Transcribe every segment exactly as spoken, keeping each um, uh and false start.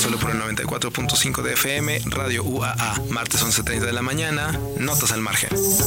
solo por el noventa y cuatro punto cinco de F M, Radio U A A. Martes once treinta de la mañana, Notas al Margen.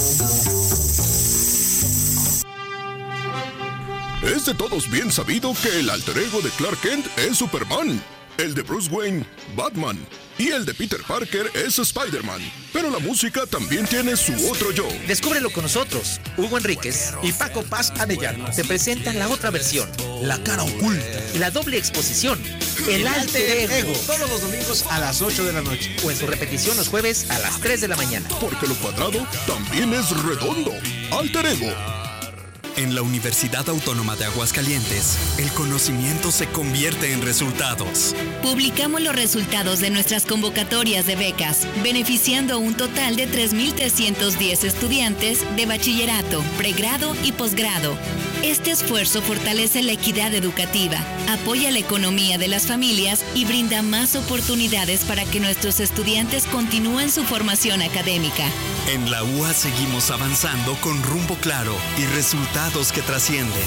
Es de todos bien sabido que el alter ego de Clark Kent es Superman, el de Bruce Wayne, Batman, y el de Peter Parker es Spider-Man. Pero la música también tiene su otro yo. Descúbrelo con nosotros. Hugo Enríquez y Paco Paz Arellano te presentan la otra versión, la cara oculta, la doble exposición, el alter ego. Todos los domingos a las ocho de la noche o en su repetición los jueves a las tres de la mañana. Porque lo cuadrado también es redondo. Alter ego. En la Universidad Autónoma de Aguascalientes, el conocimiento se convierte en resultados. Publicamos los resultados de nuestras convocatorias de becas, beneficiando a un total de tres mil trescientos diez estudiantes de bachillerato, pregrado y posgrado. Este esfuerzo fortalece la equidad educativa, apoya la economía de las familias y brinda más oportunidades para que nuestros estudiantes continúen su formación académica. En la U A seguimos avanzando con rumbo claro y resultados que trascienden.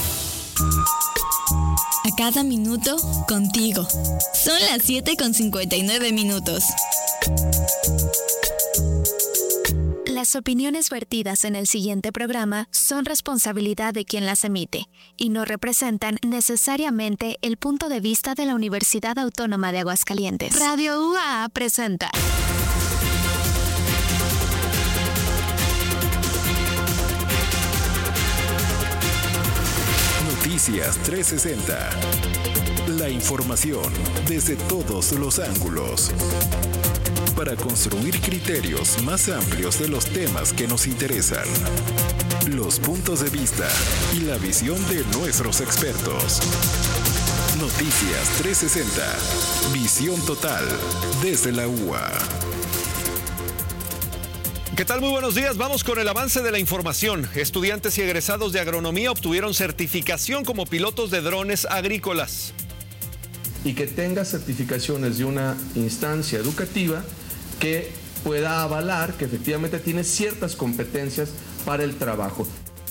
A cada minuto, contigo. Son las siete con cincuenta y nueve minutos. Las opiniones vertidas en el siguiente programa son responsabilidad de quien las emite y no representan necesariamente el punto de vista de la Universidad Autónoma de Aguascalientes. Radio U A A presenta Noticias trescientos sesenta. La información desde todos los ángulos. Para construir criterios más amplios de los temas que nos interesan. Los puntos de vista y la visión de nuestros expertos. Noticias trescientos sesenta. Visión total desde la U A A. ¿Qué tal? Muy buenos días. Vamos con el avance de la información. Estudiantes y egresados de agronomía obtuvieron certificación como pilotos de drones agrícolas. Y que tenga certificaciones de una instancia educativa que pueda avalar que efectivamente tiene ciertas competencias para el trabajo.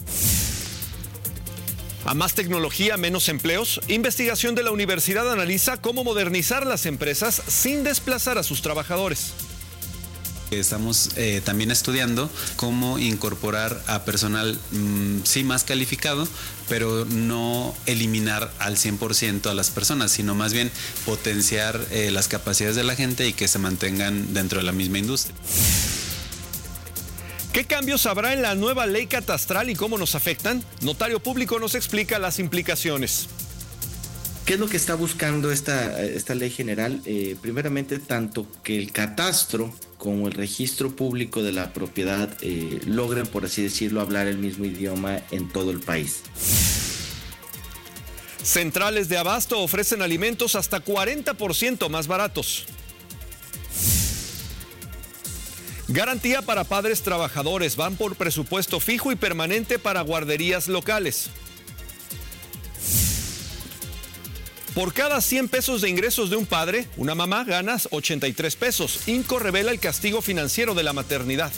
A más tecnología, menos empleos. Investigación de la universidad analiza cómo modernizar las empresas sin desplazar a sus trabajadores. Estamos eh, también estudiando cómo incorporar a personal mmm, sí más calificado, pero no eliminar al cien por ciento a las personas, sino más bien potenciar eh, las capacidades de la gente y que se mantengan dentro de la misma industria. ¿Qué cambios habrá en la nueva ley catastral y cómo nos afectan? Notario Público nos explica las implicaciones. ¿Qué es lo que está buscando esta, esta ley general? Eh, primeramente, tanto que el catastro como el registro público de la propiedad eh, logren, por así decirlo, hablar el mismo idioma en todo el país. Centrales de abasto ofrecen alimentos hasta cuarenta por ciento más baratos. Garantía para padres trabajadores. Van por presupuesto fijo y permanente para guarderías locales. Por cada cien pesos de ingresos de un padre, una mamá gana ochenta y tres pesos. INCO revela el castigo financiero de la maternidad.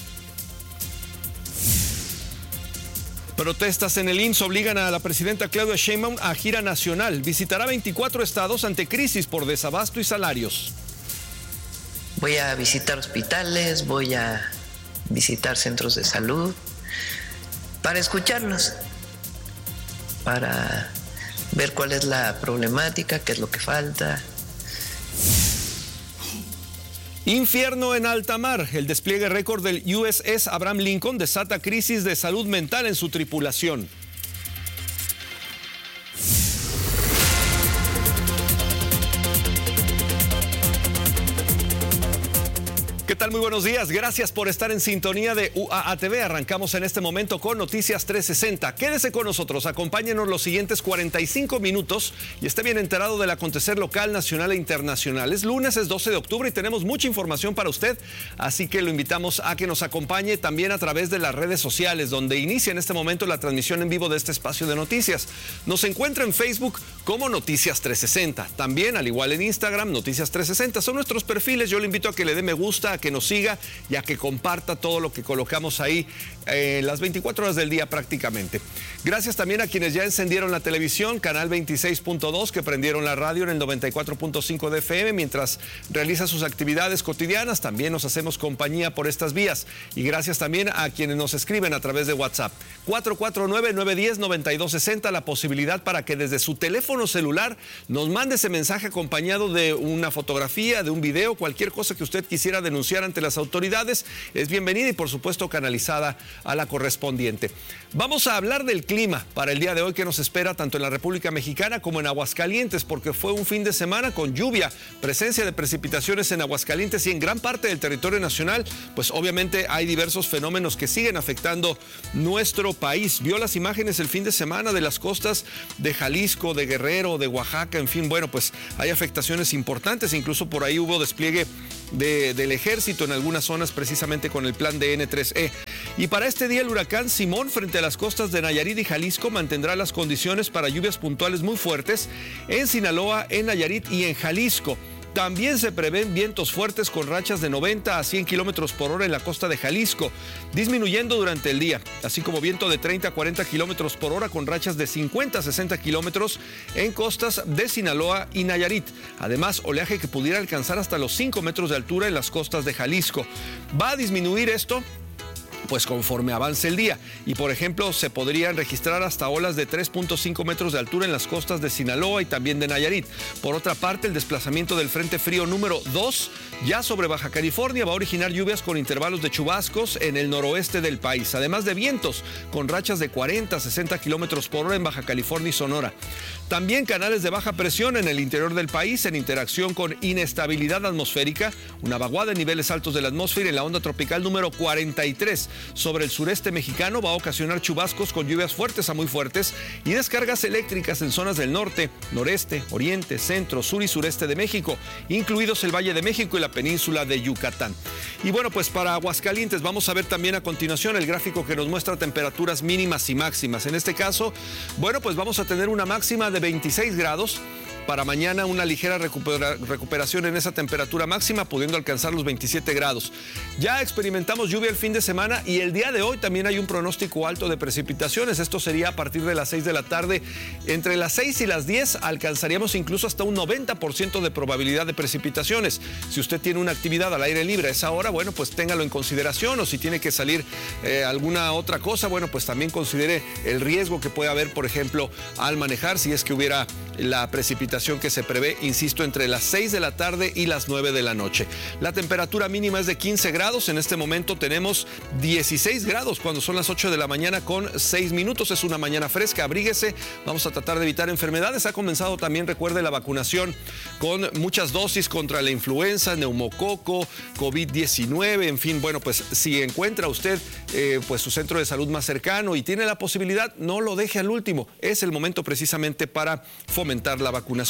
Protestas en el I M S S obligan a la presidenta Claudia Sheinbaum a gira nacional. Visitará veinticuatro estados ante crisis por desabasto y salarios. Voy a visitar hospitales, voy a visitar centros de salud para escucharlos, para ver cuál es la problemática, qué es lo que falta. Infierno en alta mar. El despliegue récord del U S S Abraham Lincoln desata crisis de salud mental en su tripulación. ¿Qué tal? Muy buenos días. Gracias por estar en sintonía de U A A T V. Arrancamos en este momento con Noticias trescientos sesenta. Quédese con nosotros, acompáñenos los siguientes cuarenta y cinco minutos y esté bien enterado del acontecer local, nacional e internacional. Es lunes, es doce de octubre y tenemos mucha información para usted, así que lo invitamos a que nos acompañe también a través de las redes sociales, donde inicia en este momento la transmisión en vivo de este espacio de noticias. Nos encuentra en Facebook como Noticias trescientos sesenta. También, al igual en Instagram, Noticias trescientos sesenta. Son nuestros perfiles. Yo le invito a que le dé me gusta, que nos siga y a que comparta todo lo que colocamos ahí eh, las veinticuatro horas del día prácticamente. Gracias también a quienes ya encendieron la televisión, canal veintiséis punto dos, que prendieron la radio en el noventa y cuatro punto cinco de F M mientras realiza sus actividades cotidianas. También nos hacemos compañía por estas vías. Y gracias también a quienes nos escriben a través de WhatsApp. cuatro cuatro nueve, nueve uno cero, nueve dos seis cero, la posibilidad para que desde su teléfono celular nos mande ese mensaje acompañado de una fotografía, de un video, cualquier cosa que usted quisiera denunciar ante las autoridades. Es bienvenida y por supuesto canalizada a la correspondiente. Vamos a hablar del clima para el día de hoy que nos espera tanto en la República Mexicana como en Aguascalientes, porque fue un fin de semana con lluvia, presencia de precipitaciones en Aguascalientes y en gran parte del territorio nacional. Pues obviamente hay diversos fenómenos que siguen afectando nuestro país. Vio las imágenes el fin de semana de las costas de Jalisco, de Guerrero, de Oaxaca, en fin, bueno, pues hay afectaciones importantes, incluso por ahí hubo despliegue de, del ejército en algunas zonas precisamente con el plan de N tres E. Y para este día el huracán Simón frente a las costas de Nayarit y Jalisco mantendrá las condiciones para lluvias puntuales muy fuertes en Sinaloa, en Nayarit y en Jalisco. También se prevén vientos fuertes con rachas de noventa a cien kilómetros por hora en la costa de Jalisco, disminuyendo durante el día, así como viento de treinta a cuarenta kilómetros por hora con rachas de cincuenta a sesenta kilómetros en costas de Sinaloa y Nayarit. Además, oleaje que pudiera alcanzar hasta los cinco metros de altura en las costas de Jalisco. ¿Va a disminuir esto? Pues conforme avance el día. Y por ejemplo, se podrían registrar hasta olas de tres punto cinco metros de altura en las costas de Sinaloa y también de Nayarit. Por otra parte, el desplazamiento del Frente Frío número dos ya sobre Baja California va a originar lluvias con intervalos de chubascos en el noroeste del país, además de vientos con rachas de cuarenta a sesenta kilómetros por hora en Baja California y Sonora. También canales de baja presión en el interior del país en interacción con inestabilidad atmosférica, una vaguada en niveles altos de la atmósfera en la onda tropical número cuarenta y tres sobre el sureste mexicano va a ocasionar chubascos con lluvias fuertes a muy fuertes y descargas eléctricas en zonas del norte, noreste, oriente, centro, sur y sureste de México, incluidos el Valle de México y la península de Yucatán. Y bueno, pues para Aguascalientes vamos a ver también a continuación el gráfico que nos muestra temperaturas mínimas y máximas. En este caso, bueno, pues vamos a tener una máxima de veintiséis grados. Para mañana una ligera recupera, recuperación en esa temperatura máxima, pudiendo alcanzar los veintisiete grados. Ya experimentamos lluvia el fin de semana y el día de hoy también hay un pronóstico alto de precipitaciones. Esto sería a partir de las seis de la tarde. Entre las seis y las diez alcanzaríamos incluso hasta un noventa por ciento de probabilidad de precipitaciones. Si usted tiene una actividad al aire libre a esa hora, bueno, pues téngalo en consideración, o si tiene que salir eh, alguna otra cosa, bueno, pues también considere el riesgo que puede haber, por ejemplo, al manejar, si es que hubiera la precipitación que se prevé, insisto, entre las seis de la tarde y las nueve de la noche. La temperatura mínima es de quince grados. En este momento tenemos dieciséis grados cuando son las ocho de la mañana con seis minutos. Es una mañana fresca, abríguese. Vamos a tratar de evitar enfermedades. Ha comenzado también, recuerde, la vacunación con muchas dosis contra la influenza, neumococo, COVID diecinueve. En fin, bueno, pues si encuentra usted eh, pues su centro de salud más cercano y tiene la posibilidad, no lo deje al último. Es el momento precisamente para fomentar la vacunación.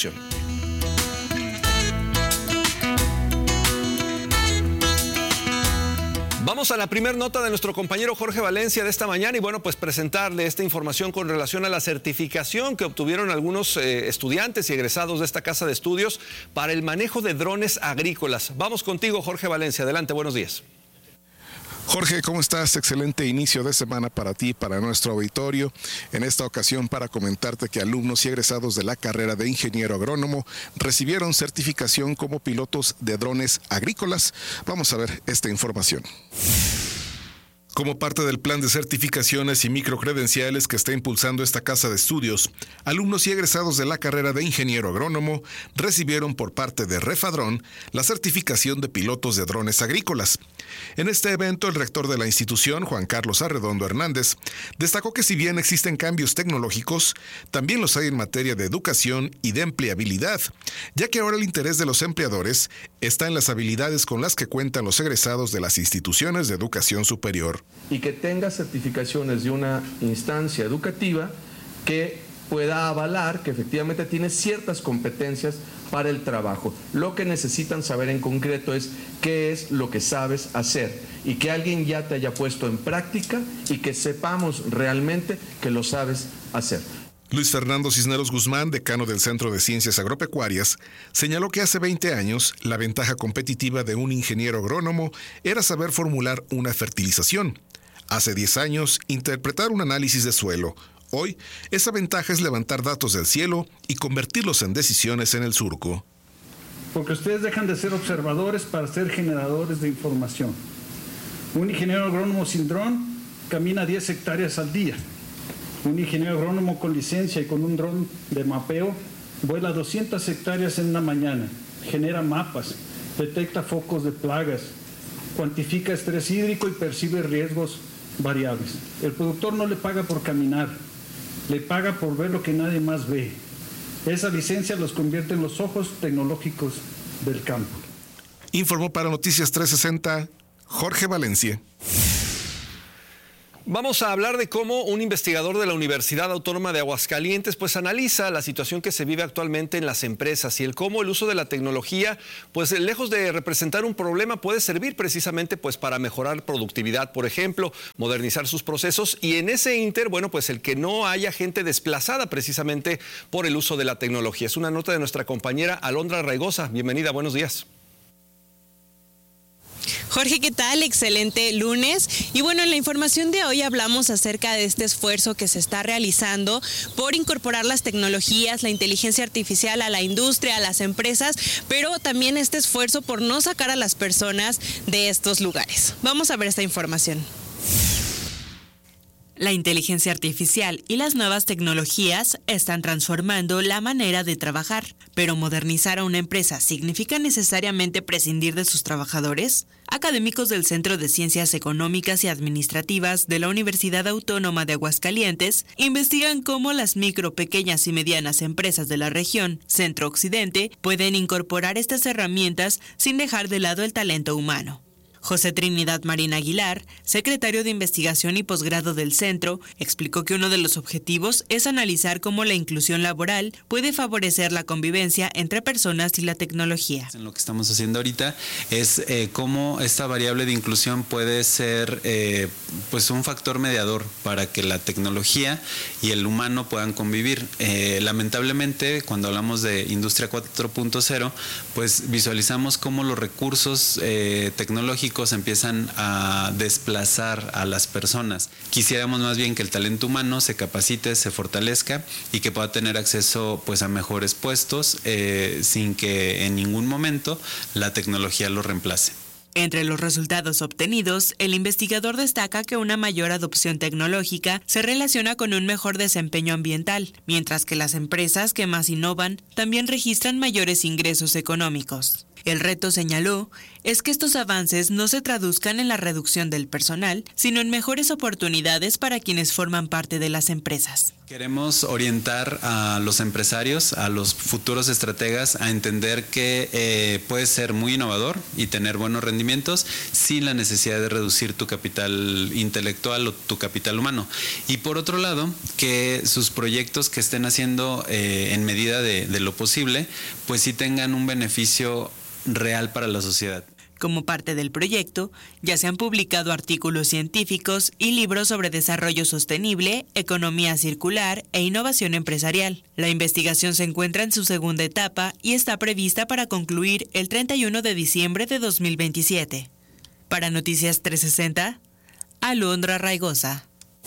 Vamos a la primera nota de nuestro compañero Jorge Valencia de esta mañana y bueno, pues presentarle esta información con relación a la certificación que obtuvieron algunos eh, estudiantes y egresados de esta casa de estudios para el manejo de drones agrícolas. Vamos contigo, Jorge Valencia. Adelante, buenos días. Jorge, ¿cómo estás? Excelente inicio de semana para ti, para nuestro auditorio. En esta ocasión para comentarte que alumnos y egresados de la carrera de ingeniero agrónomo recibieron certificación como pilotos de drones agrícolas. Vamos a ver esta información. Como parte del plan de certificaciones y microcredenciales que está impulsando esta casa de estudios, alumnos y egresados de la carrera de ingeniero agrónomo recibieron por parte de Refadrón la certificación de pilotos de drones agrícolas. En este evento, el rector de la institución, Juan Carlos Arredondo Hernández, destacó que si bien existen cambios tecnológicos, también los hay en materia de educación y de empleabilidad, ya que ahora el interés de los empleadores está en las habilidades con las que cuentan los egresados de las instituciones de educación superior. Y que tenga certificaciones de una instancia educativa que pueda avalar que efectivamente tiene ciertas competencias para el trabajo. Lo que necesitan saber en concreto es qué es lo que sabes hacer y que alguien ya te haya puesto en práctica y que sepamos realmente que lo sabes hacer. Luis Fernando Cisneros Guzmán, decano del Centro de Ciencias Agropecuarias, señaló que hace veinte años la ventaja competitiva de un ingeniero agrónomo era saber formular una fertilización. Hace diez años, interpretar un análisis de suelo. Hoy, esa ventaja es levantar datos del cielo y convertirlos en decisiones en el surco. Porque ustedes dejan de ser observadores para ser generadores de información. Un ingeniero agrónomo sin dron camina diez hectáreas al día. Un ingeniero agrónomo con licencia y con un dron de mapeo vuela doscientas hectáreas en una mañana, genera mapas, detecta focos de plagas, cuantifica estrés hídrico y percibe riesgos variables. El productor no le paga por caminar, le paga por ver lo que nadie más ve. Esa licencia los convierte en los ojos tecnológicos del campo. Informó para Noticias trescientos sesenta, Jorge Valencia. Vamos a hablar de cómo un investigador de la Universidad Autónoma de Aguascalientes pues analiza la situación que se vive actualmente en las empresas y el cómo el uso de la tecnología pues lejos de representar un problema puede servir precisamente pues para mejorar productividad, por ejemplo, modernizar sus procesos y en ese inter, bueno, pues el que no haya gente desplazada precisamente por el uso de la tecnología. Es una nota de nuestra compañera Alondra Raigosa. Bienvenida, buenos días. Jorge, ¿qué tal? Excelente lunes. Y bueno, en la información de hoy hablamos acerca de este esfuerzo que se está realizando por incorporar las tecnologías, la inteligencia artificial a la industria, a las empresas, pero también este esfuerzo por no sacar a las personas de estos lugares. Vamos a ver esta información. La inteligencia artificial y las nuevas tecnologías están transformando la manera de trabajar, pero modernizar a una empresa ¿significa necesariamente prescindir de sus trabajadores? Académicos del Centro de Ciencias Económicas y Administrativas de la Universidad Autónoma de Aguascalientes investigan cómo las micro, pequeñas y medianas empresas de la región Centro-Occidente pueden incorporar estas herramientas sin dejar de lado el talento humano. José Trinidad Marín Aguilar, secretario de Investigación y Posgrado del Centro, explicó que uno de los objetivos es analizar cómo la inclusión laboral puede favorecer la convivencia entre personas y la tecnología. Lo que estamos haciendo ahorita es eh, cómo esta variable de inclusión puede ser eh, pues un factor mediador para que la tecnología y el humano puedan convivir. Eh, lamentablemente, cuando hablamos de Industria cuatro punto cero, pues visualizamos cómo los recursos eh, tecnológicos empiezan a desplazar a las personas. Quisiéramos más bien que el talento humano se capacite, se fortalezca y que pueda tener acceso pues a mejores puestos eh, sin que en ningún momento la tecnología lo reemplace. Entre los resultados obtenidos, el investigador destaca que una mayor adopción tecnológica se relaciona con un mejor desempeño ambiental, mientras que las empresas que más innovan también registran mayores ingresos económicos. El reto, señaló, es que estos avances no se traduzcan en la reducción del personal, sino en mejores oportunidades para quienes forman parte de las empresas. Queremos orientar a los empresarios, a los futuros estrategas, a entender que eh, puedes ser muy innovador y tener buenos rendimientos sin la necesidad de reducir tu capital intelectual o tu capital humano. Y por otro lado, que sus proyectos que estén haciendo eh, en medida de, de lo posible, pues sí tengan un beneficio real para la sociedad. Como parte del proyecto, ya se han publicado artículos científicos y libros sobre desarrollo sostenible, economía circular e innovación empresarial. La investigación se encuentra en su segunda etapa y está prevista para concluir el treinta y uno de diciembre de dos mil veintisiete. Para Noticias trescientos sesenta, Alondra Raigosa.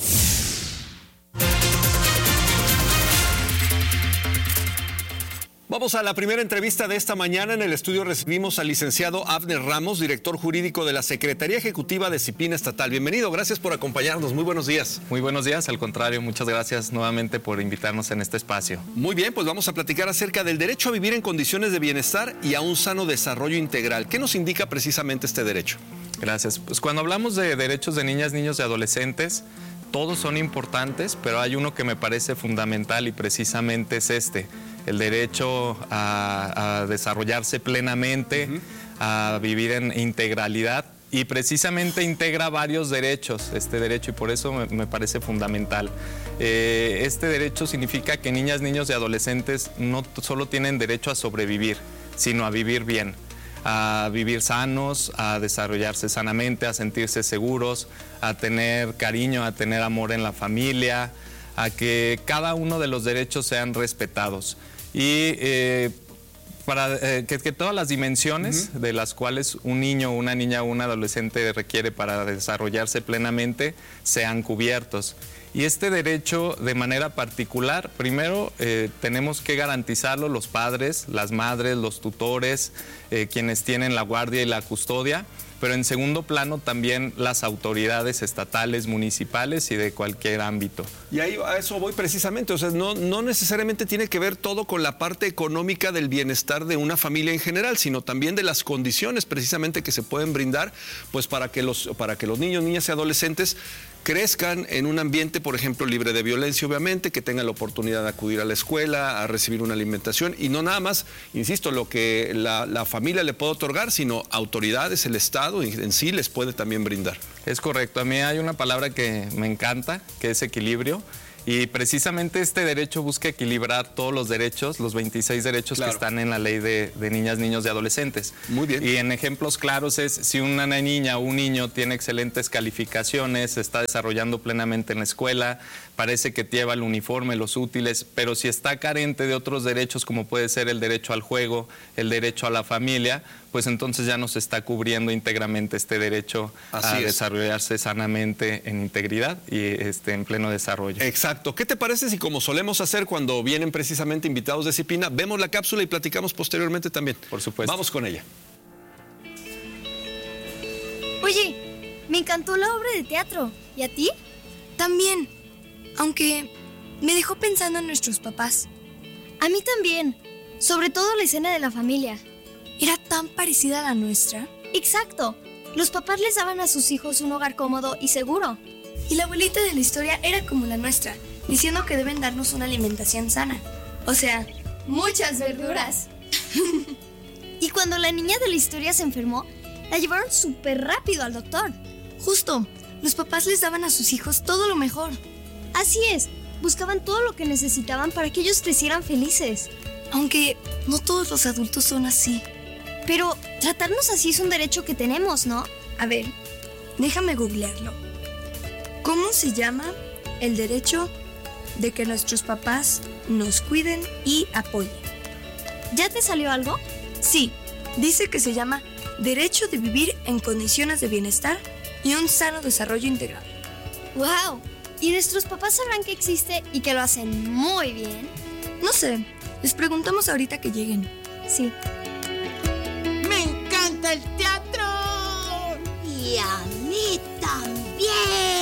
Vamos a la primera entrevista de esta mañana. En el estudio recibimos al licenciado Abner Ramos, director jurídico de la Secretaría Ejecutiva de CIPINA Estatal. Bienvenido, gracias por acompañarnos. Muy buenos días. Muy buenos días, al contrario, muchas gracias nuevamente por invitarnos en este espacio. Muy bien, pues vamos a platicar acerca del derecho a vivir en condiciones de bienestar y a un sano desarrollo integral. ¿Qué nos indica precisamente este derecho? Gracias. Pues cuando hablamos de derechos de niñas, niños y adolescentes, todos son importantes, pero hay uno que me parece fundamental y precisamente es este. El derecho a, a desarrollarse plenamente, uh-huh. a vivir en integralidad y precisamente integra varios derechos, este derecho, y por eso me, me parece fundamental. Eh, este derecho significa que niñas, niños y adolescentes no solo tienen derecho a sobrevivir, sino a vivir bien, a vivir sanos, a desarrollarse sanamente, a sentirse seguros, a tener cariño, a tener amor en la familia, a que cada uno de los derechos sean respetados. Y eh, para eh, que, que todas las dimensiones uh-huh. de las cuales un niño, una niña o un adolescente requiere para desarrollarse plenamente sean cubiertos. Y este derecho de manera particular, primero eh, tenemos que garantizarlo los padres, las madres, los tutores, eh, quienes tienen la guardia y la custodia, pero en segundo plano también las autoridades estatales, municipales y de cualquier ámbito. Y ahí a eso voy precisamente, o sea, no, no necesariamente tiene que ver todo con la parte económica del bienestar de una familia en general, sino también de las condiciones precisamente que se pueden brindar, pues para que los, para que los niños, niñas y adolescentes crezcan en un ambiente, por ejemplo, libre de violencia, obviamente, que tengan la oportunidad de acudir a la escuela, a recibir una alimentación, y no nada más, insisto, lo que la, la familia le puede otorgar, sino autoridades, el Estado en sí les puede también brindar. Es correcto. A mí hay una palabra que me encanta, que es equilibrio. Y precisamente este derecho busca equilibrar todos los derechos, los veintiséis derechos claro. que están en la ley de, de niñas, niños y adolescentes. Muy bien. Y en ejemplos claros es si una niña o un niño tiene excelentes calificaciones, se está desarrollando plenamente en la escuela, parece que lleva el uniforme, los útiles, pero si está carente de otros derechos como puede ser el derecho al juego, el derecho a la familia, pues entonces ya no se está cubriendo íntegramente este derecho Así a es. desarrollarse sanamente en integridad y este, en pleno desarrollo. Exacto. ¿Qué te parece si, como solemos hacer cuando vienen precisamente invitados de CIPINA, vemos la cápsula y platicamos posteriormente también? Por supuesto. Vamos con ella. Oye, me encantó la obra de teatro. ¿Y a ti? También, aunque me dejó pensando en nuestros papás. A mí también, sobre todo la escena de la familia. ¿Era tan parecida a la nuestra? Exacto. Los papás les daban a sus hijos un hogar cómodo y seguro. Y la abuelita de la historia era como la nuestra, diciendo que deben darnos una alimentación sana. O sea, muchas verduras. Y cuando la niña de la historia se enfermó, la llevaron súper rápido al doctor. Justo, los papás les daban a sus hijos todo lo mejor. Así es, buscaban todo lo que necesitaban para que ellos crecieran felices. Aunque no todos los adultos son así. Pero tratarnos así es un derecho que tenemos, ¿no? A ver, déjame googlearlo. ¿Cómo se llama el derecho de que nuestros papás nos cuiden y apoyen? ¿Ya te salió algo? Sí, dice que se llama derecho de vivir en condiciones de bienestar y un sano desarrollo integral. ¡Wow! ¿Y nuestros papás sabrán que existe y que lo hacen muy bien? No sé, les preguntamos ahorita que lleguen. Sí. ¡Me encanta el teatro! Y a mí también.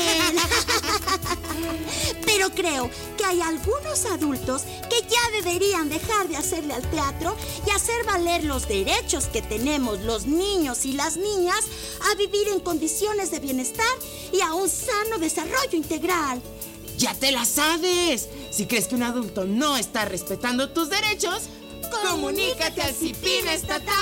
Pero creo que hay algunos adultos que ya deberían dejar de hacerle al teatro y hacer valer los derechos que tenemos los niños y las niñas a vivir en condiciones de bienestar y a un sano desarrollo integral. ¡Ya te la sabes! Si crees que un adulto no está respetando tus derechos, comunícate al CIPINA estatal.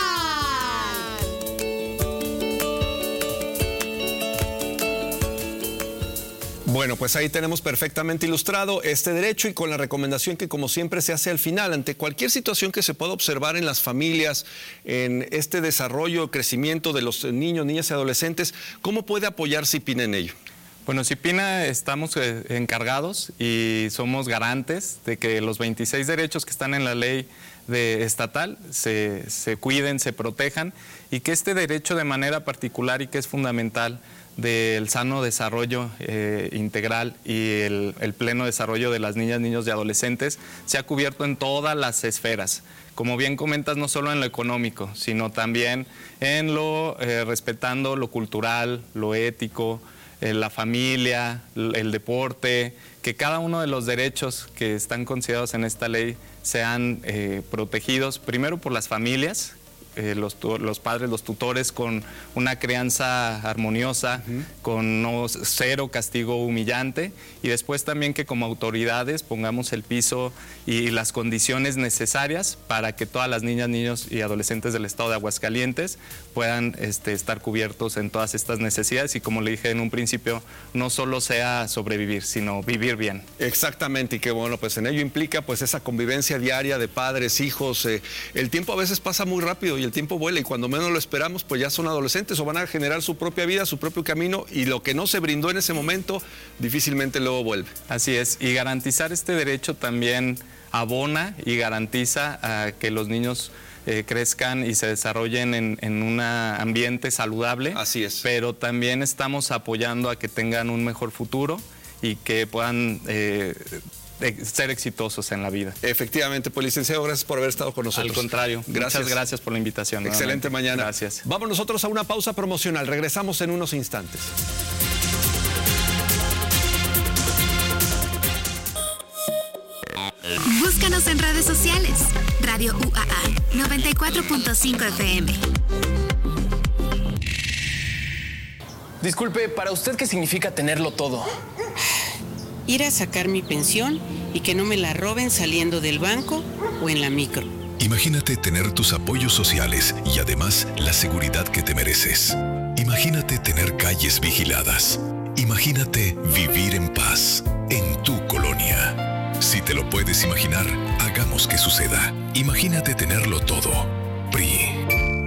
Bueno, pues ahí tenemos perfectamente ilustrado este derecho y con la recomendación que, como siempre, se hace al final, ante cualquier situación que se pueda observar en las familias, en este desarrollo, crecimiento de los niños, niñas y adolescentes, ¿cómo puede apoyar CIPINA en ello? Bueno, CIPINA estamos eh, encargados y somos garantes de que los veintiséis derechos que están en la ley de estatal se, se cuiden, se protejan y que este derecho de manera particular y que es fundamental del sano desarrollo eh, integral y el, el pleno desarrollo de las niñas, niños y adolescentes se ha cubierto en todas las esferas. Como bien comentas, no solo en lo económico, sino también en lo eh, respetando lo cultural, lo ético, eh, la familia, el deporte, que cada uno de los derechos que están considerados en esta ley sean eh, protegidos primero por las familias, Eh, los, los padres, los tutores, con una crianza armoniosa, uh-huh. con no, cero castigo humillante, y después también que como autoridades pongamos el piso y las condiciones necesarias para que todas las niñas, niños y adolescentes del estado de Aguascalientes puedan este, estar cubiertos en todas estas necesidades y, como le dije en un principio, no solo sea sobrevivir, sino vivir bien. Exactamente, y que bueno, pues en ello implica pues esa convivencia diaria de padres, hijos, eh, el tiempo a veces pasa muy rápido y el el tiempo vuela y cuando menos lo esperamos, pues ya son adolescentes o van a generar su propia vida, su propio camino y lo que no se brindó en ese momento difícilmente luego vuelve. Así es, y garantizar este derecho también abona y garantiza uh, que los niños eh, crezcan y se desarrollen en, en un ambiente saludable. Así es. Pero también estamos apoyando a que tengan un mejor futuro y que puedan eh, ser exitosos en la vida. Efectivamente, pues licenciado, gracias por haber estado con nosotros. Al contrario, gracias. Muchas gracias por la invitación. Excelente nuevamente. mañana. Gracias. Vamos nosotros a una pausa promocional, regresamos en unos instantes. Búscanos en redes sociales. Radio U A A noventa y cuatro punto cinco F M. Disculpe, ¿para usted qué significa tenerlo todo? Ir a sacar mi pensión y que no me la roben saliendo del banco o en la micro. Imagínate tener tus apoyos sociales y además la seguridad que te mereces. Imagínate tener calles vigiladas. Imagínate vivir en paz en tu colonia. Si te lo puedes imaginar, hagamos que suceda. Imagínate tenerlo todo. P R I.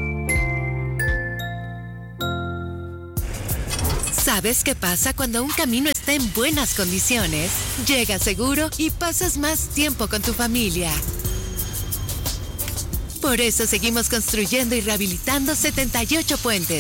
¿Sabes qué pasa cuando un camino está en buenas condiciones? Llega seguro y pasas más tiempo con tu familia. Por eso seguimos construyendo y rehabilitando setenta y ocho puentes.